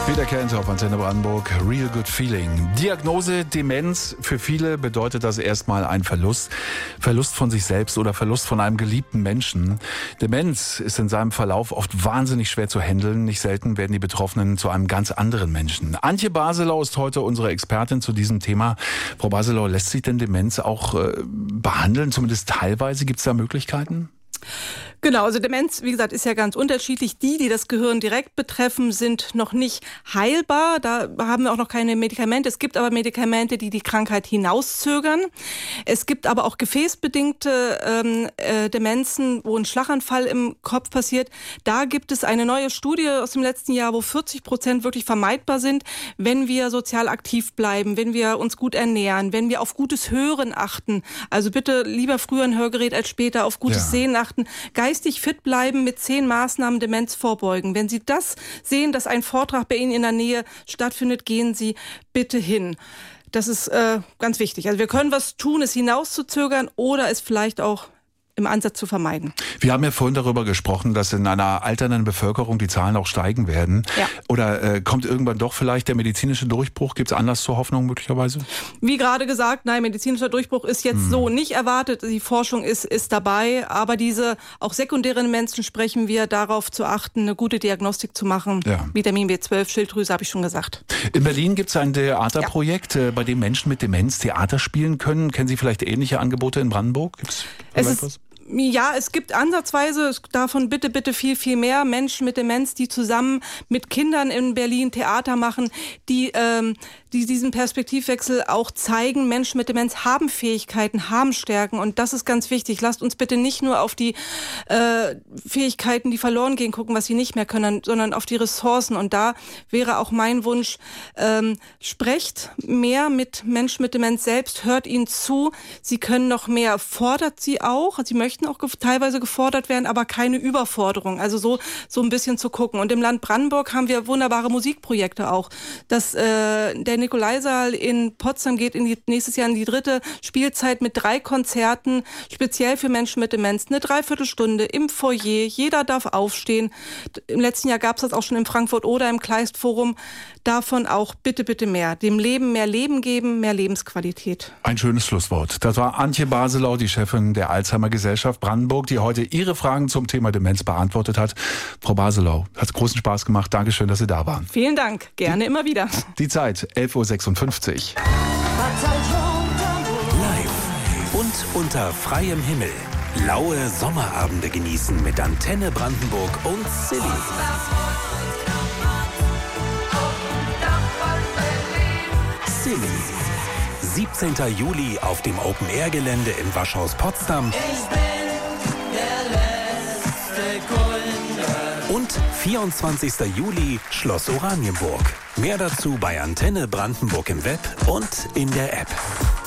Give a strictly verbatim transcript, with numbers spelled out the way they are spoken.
Peter Kente auf Antenne Brandenburg, Real Good Feeling. Diagnose Demenz, für viele bedeutet das erstmal ein Verlust. Verlust von sich selbst oder Verlust von einem geliebten Menschen. Demenz ist in seinem Verlauf oft wahnsinnig schwer zu handeln. Nicht selten werden die Betroffenen zu einem ganz anderen Menschen. Antje Baselau ist heute unsere Expertin zu diesem Thema. Frau Baselau, lässt sich denn Demenz auch äh, behandeln, zumindest teilweise? Gibt es da Möglichkeiten? Genau, also Demenz, wie gesagt, ist ja ganz unterschiedlich. Die, die das Gehirn direkt betreffen, sind noch nicht heilbar. Da haben wir auch noch keine Medikamente. Es gibt aber Medikamente, die die Krankheit hinauszögern. Es gibt aber auch gefäßbedingte ähm, äh, Demenzen, wo ein Schlaganfall im Kopf passiert. Da gibt es eine neue Studie aus dem letzten Jahr, wo vierzig Prozent wirklich vermeidbar sind, wenn wir sozial aktiv bleiben, wenn wir uns gut ernähren, wenn wir auf gutes Hören achten. Also bitte lieber früher ein Hörgerät als später auf gutes ja. Sehen achten. Geistig fit bleiben, mit zehn Maßnahmen Demenz vorbeugen. Wenn Sie das sehen, dass ein Vortrag bei Ihnen in der Nähe stattfindet, gehen Sie bitte hin. Das ist äh, ganz wichtig. Also wir können was tun, es hinauszuzögern oder es vielleicht auch im Ansatz zu vermeiden. Wir haben ja vorhin darüber gesprochen, dass in einer alternden Bevölkerung die Zahlen auch steigen werden. Ja. Oder äh, kommt irgendwann doch vielleicht der medizinische Durchbruch? Gibt es Anlass zur Hoffnung möglicherweise? Wie gerade gesagt, nein, medizinischer Durchbruch ist jetzt hm. so nicht erwartet. Die Forschung ist, ist dabei. Aber diese auch sekundären Demenzen sprechen wir darauf zu achten, eine gute Diagnostik zu machen. Ja. Vitamin B zwölf, Schilddrüse, habe ich schon gesagt. In Berlin gibt es ein Theaterprojekt, ja. bei dem Menschen mit Demenz Theater spielen können. Kennen Sie vielleicht ähnliche Angebote in Brandenburg? Gibt's es ist was? Ja, es gibt ansatzweise davon bitte, bitte viel, viel mehr Menschen mit Demenz, die zusammen mit Kindern in Berlin Theater machen, die, ähm, die diesen Perspektivwechsel auch zeigen. Menschen mit Demenz haben Fähigkeiten, haben Stärken und das ist ganz wichtig. Lasst uns bitte nicht nur auf die äh, Fähigkeiten, die verloren gehen, gucken, was sie nicht mehr können, sondern auf die Ressourcen. Und da wäre auch mein Wunsch, ähm, sprecht mehr mit Menschen mit Demenz selbst, hört ihnen zu. Sie können noch mehr, fordert sie auch. Sie möchten auch teilweise gefordert werden, aber keine Überforderung. Also so so ein bisschen zu gucken. Und im Land Brandenburg haben wir wunderbare Musikprojekte auch. Das, äh, der Nikolaisaal in Potsdam geht in die, nächstes Jahr in die dritte Spielzeit mit drei Konzerten, speziell für Menschen mit Demenz. Eine Dreiviertelstunde im Foyer. Jeder darf aufstehen. Im letzten Jahr gab es das auch schon in Frankfurt oder im Kleistforum. Davon auch bitte, bitte mehr. Dem Leben mehr Leben geben, mehr Lebensqualität. Ein schönes Schlusswort. Das war Antje Baselau, die Chefin der Alzheimer-Gesellschaft Brandenburg, die heute Ihre Fragen zum Thema Demenz beantwortet hat. Frau Baselau, hat großen Spaß gemacht. Dankeschön, dass Sie da waren. Vielen Dank. Gerne die, immer wieder. Die Zeit, elf Uhr sechsundfünfzig. Live und unter freiem Himmel. Laue Sommerabende genießen mit Antenne Brandenburg und Silly. Silly. siebzehnten Juli auf dem Open-Air-Gelände im Waschhaus Potsdam. Ich bin der letzte Kunde. Und vierundzwanzigsten Juli Schloss Oranienburg. Mehr dazu bei Antenne Brandenburg im Web und in der App.